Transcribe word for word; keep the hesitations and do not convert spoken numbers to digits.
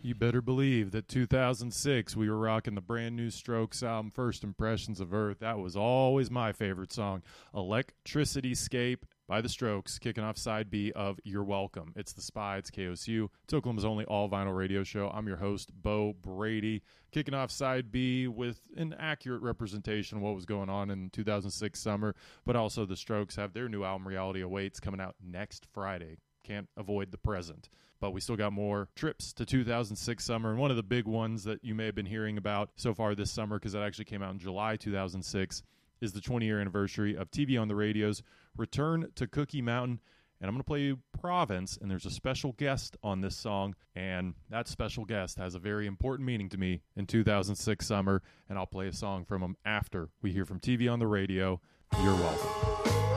You better believe that two thousand six, we were rocking the brand new Strokes album, First Impressions of Earth. That was always my favorite song, Electricity Scape by the Strokes, kicking off side B of You're Welcome. It's The Spy, it's K O S U, it's Oklahoma's only all-vinyl radio show. I'm your host, Bo Brady, kicking off side B with an accurate representation of what was going on in two thousand six summer, but also the Strokes have their new album, Reality Awaits, coming out next Friday. Can't avoid the present. But we still got more trips to two thousand six summer, and one of the big ones that you may have been hearing about so far this summer, because that actually came out in July two thousand six, is the twenty-year anniversary of T V on the Radio's return to Cookie Mountain. And I'm going to play you Province, and there's a special guest on this song, and that special guest has a very important meaning to me in two thousand six summer, and I'll play a song from him after we hear from T V on the Radio. You're welcome.